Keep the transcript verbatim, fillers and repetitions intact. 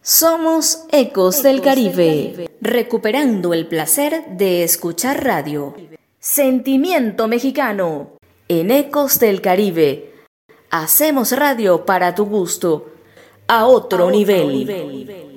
Somos Ecos del Caribe, recuperando el placer de escuchar radio. Sentimiento mexicano. En Ecos del Caribe, hacemos radio para tu gusto, a otro, a otro nivel. nivel.